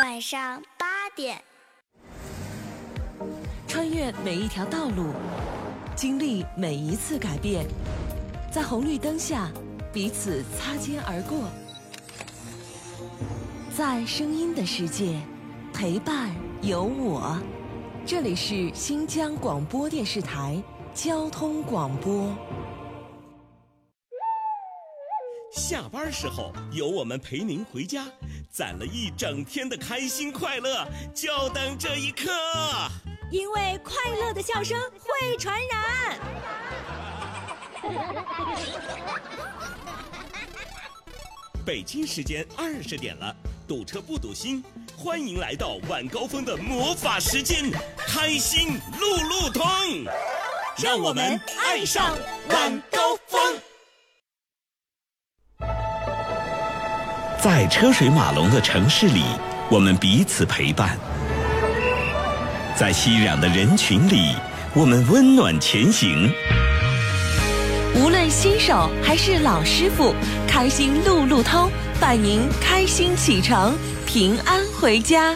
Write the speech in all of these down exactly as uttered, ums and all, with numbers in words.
晚上八点。 穿越每一条道路，经历每一次改变，在红绿灯下彼此擦肩而过，在声音的世界陪伴有我。这里是新疆广播电视台交通广播。 下班时候有我们陪您回家，攒了一整天的开心快乐，就等这一刻。 因为快乐的笑声会传染。 北京时间二十点了，堵车不堵心，欢迎来到晚高峰的魔法时间，开心路路通，让我们爱上晚高峰。在车水马龙的城市里，我们彼此陪伴；在熙攘的人群里，我们温暖前行。 无论新手还是老师傅，开心路路通，伴您开心启程，平安回家。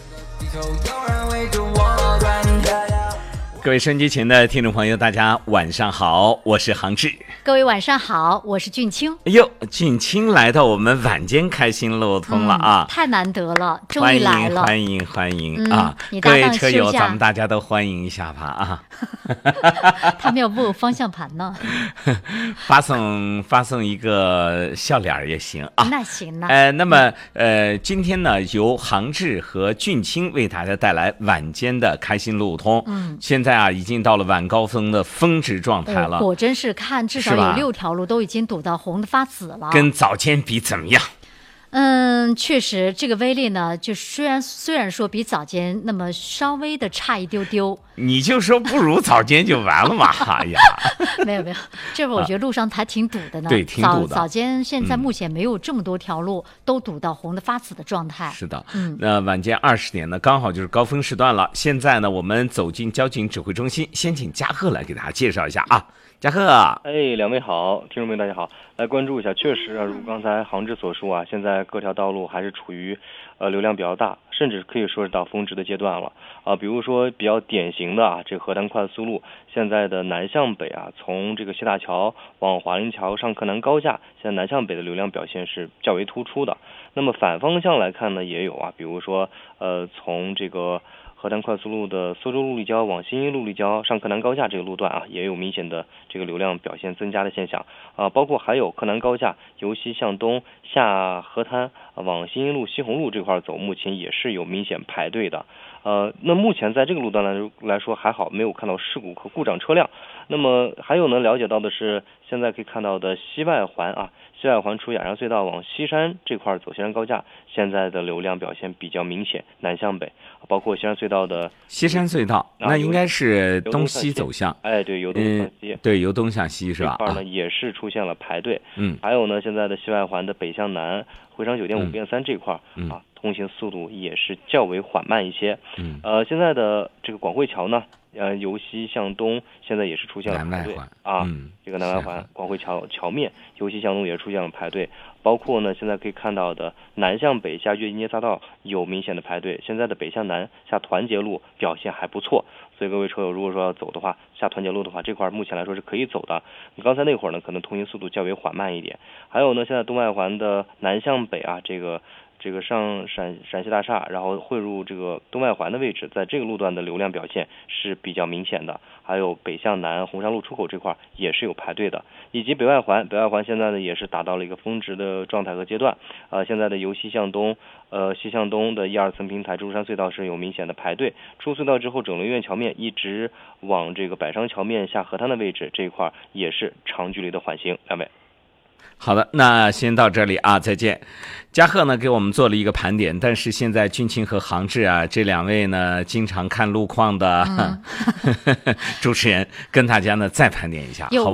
各位收音机前的听众朋友，大家晚上好，我是杭志。 各位晚上好，我是俊清。 哎呦，俊清来到我们晚间开心路通了啊、 嗯！太难得了，终于来了， 欢迎欢迎欢迎、 嗯、 啊！各位车友，咱们大家都欢迎一下吧啊！ 他没有握方向盘呢， 发送发送一个笑脸也行啊。 那行呢。 呃，那么呃，今天呢，由杭志和俊清为大家带来晚间的开心路通。嗯，现在啊，已经到了晚高峰的峰值状态了。 哦、果真是看，至少有六条路都已经堵到红的发紫了。 跟早间比怎么样？ 嗯，确实，这个威力呢，就虽然虽然说比早间那么稍微的差一丢丢， 你就说不如早间就完了嘛！哎呀， 没有没有，这会儿我觉得路上还挺堵的呢。 对，挺堵的。 早早间现在目前没有这么多条路、嗯、都堵到红的发紫的状态。 是的，嗯，那晚间二十点呢，刚好就是高峰时段了。现在呢，我们走进交警指挥中心，先请嘉贺来给大家介绍一下啊。嘉贺， 哎，两位好，听众朋友大家好，来关注一下。确实啊，如刚才杭志所说啊，现在各条道路还是处于呃流量比较大，甚至可以说是到峰值的阶段了啊。比如说比较典型的啊，这个河南快速路现在的南向北啊，从这个谢大桥往华林桥上柯南高架，现在南向北的流量表现是较为突出的。那么反方向来看呢，也有啊，比如说呃从这个河南快速路的苏州路立交往新一路立交上柯南高架这个路段啊，也有明显的这个流量表现增加的现象啊，包括还有柯南高架由西向东下河滩、啊、往新一路西红路这块走，目前也是有明显排队的。呃，那目前在这个路段来来说还好，没有看到事故和故障车辆。那么还有呢，了解到的是现在可以看到的西外环啊，西外环出雅山隧道往西山这块走西山高架，现在的流量表现比较明显，南向北，包括西山隧道的西山隧道，啊、那应该是东西走向。 哎，对，由东向西、 嗯，对，由东向西是吧？ 这块呢、啊、也是出现了排队。 嗯， 还有呢，现在的西外环的北向南回商酒店五变三这块、 嗯、 啊，通行速度也是较为缓慢一些。 嗯， 呃，现在的这个广汇桥呢，呃，由西向东现在也是出现了排队啊、 嗯， 这个南外环广汇桥桥面由西向东也出现了排队，包括呢现在可以看到的南向北下越金街匝道有明显的排队，现在的北向南下团结路表现还不错，所以各位车友如果说要走的话，下团结路的话，这块目前来说是可以走的。你刚才那会儿呢，可能通行速度较为缓慢一点。还有呢，现在东外环的南向北啊，这个。这个上陕陕西大厦，然后汇入这个东外环的位置，在这个路段的流量表现是比较明显的。还有北向南红山路出口这块也是有排队的，以及北外环，北外环现在呢也是达到了一个峰值的状态和阶段。呃，现在的由西向东，呃西向东的一二层平台珠山隧道是有明显的排队。出隧道之后，整流院桥面一直往这个百商桥面下河滩的位置这一块也是长距离的缓行。两位。 好的，那先到这里啊，再见。嘉贺呢给我们做了一个盘点，但是现在俊清和杭志啊这两位呢经常看路况的、嗯、主持人跟大家呢再盘点一下。好